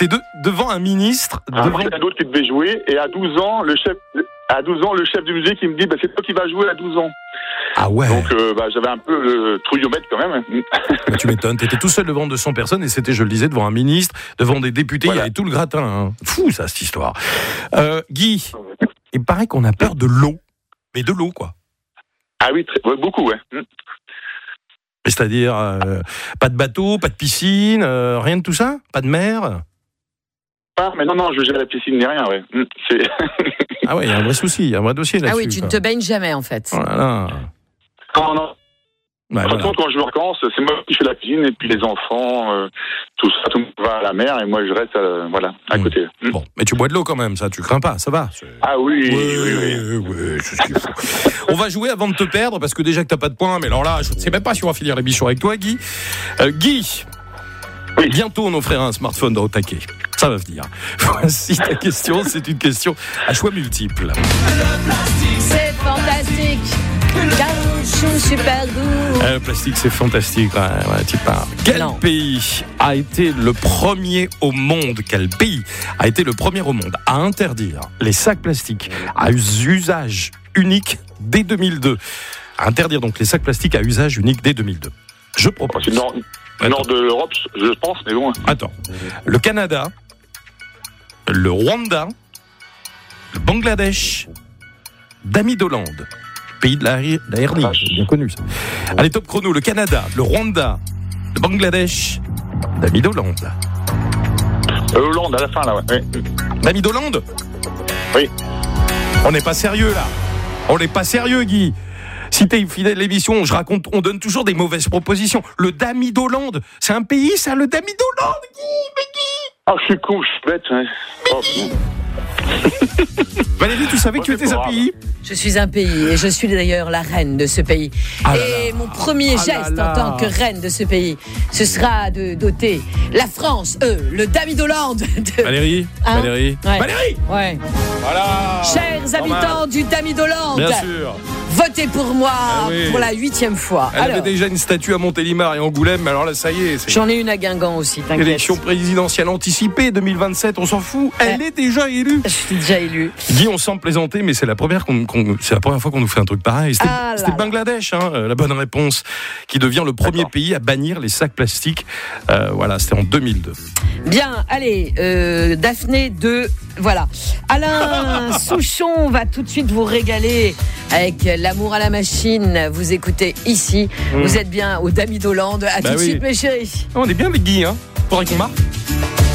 C'est devant un ministre. Après, il y a d'autres qui devaient jouer. Et à 12 ans, le chef du musée qui me dit c'est toi qui vas jouer à 12 ans. Ah ouais. Donc j'avais un peu le trouillomètre quand même. Bah, tu m'étonnes, t'étais tout seul devant 200 personnes et c'était, je le disais, devant un ministre, devant des députés, Il y avait tout le gratin. Hein. Fou ça, cette histoire. Guy, il paraît qu'on a peur de l'eau. Mais de l'eau, quoi. Ah oui, beaucoup, ouais. C'est-à-dire, pas de bateau, pas de piscine, rien de tout ça ? Pas de mer ? Mais non, je gère la piscine ni rien, ouais. Ah ouais, il y a un vrai souci, il y a un vrai dossier là-dessus. Ah oui, tu ne te baignes jamais, en fait. Oh là là. Non. Bah, Par contre, quand je me vacances, c'est moi qui fais la cuisine et puis les enfants, tout le monde va à la mer et moi je reste à côté. Bon, mais tu bois de l'eau quand même, ça, tu crains pas, ça va. Ah oui. C'est ce qu'il faut. On va jouer avant de te perdre parce que déjà que t'as pas de points, mais alors là, je ne sais même pas si on va finir l'émission avec toi, Guy. Guy, bientôt on offrira un smartphone au taquet. Ça va venir. Voici ta question, c'est une question à choix multiples. C'est fantastique. Caoutchouc super doux. Le plastique, c'est fantastique. Ouais, tu parles. Quel pays a été le premier au monde à interdire les sacs plastiques à usage unique dès 2002 ? À interdire donc les sacs plastiques à usage unique dès 2002. Je propose. C'est le nord de l'Europe, je pense, mais bon. Attends. Le Canada, le Rwanda, le Bangladesh, Damidoland. Pays de la hernie, bien connu ça. Allez, top chrono, le Canada, le Rwanda, le Bangladesh, Damidoland. Hollande à la fin, là, ouais. Damidoland ? Oui. On n'est pas sérieux, là. On n'est pas sérieux, Guy. Si t'es fidèle à l'émission, on donne toujours des mauvaises propositions. Le Damidoland, c'est un pays, ça, le Damidoland, Guy. Ah, je suis con, je suis bête, ouais. Valérie, tu savais que tu étais un pays ? Je suis un pays et je suis d'ailleurs la reine de ce pays. Mon premier geste en tant que reine de ce pays, ce sera de doter la France, le Damidoland de... Valérie, Ouais. Valérie. Ouais. Voilà. Chers habitants du Damidoland, bien sûr. Votez pour moi pour la 8e fois. Elle avait déjà une statue à Montélimar et Angoulême, mais alors là, ça y est. J'en ai une à Guingamp aussi, t'inquiète. Élection présidentielle anticipée 2027, on s'en fout. Elle est déjà élue. Je suis déjà élue. Guy, on sent plaisanter, mais c'est la première fois qu'on nous fait un truc pareil. C'était le Bangladesh, la bonne réponse, qui devient le premier pays à bannir les sacs plastiques. C'était en 2002. Bien, allez, Daphné 2, voilà. Alain Souchon va tout de suite vous régaler avec l'amour à la machine. Vous écoutez ici, vous êtes bien au Damidoland. À tout de suite, mes chéris. On est bien avec Guy, faudrait qu'on marque.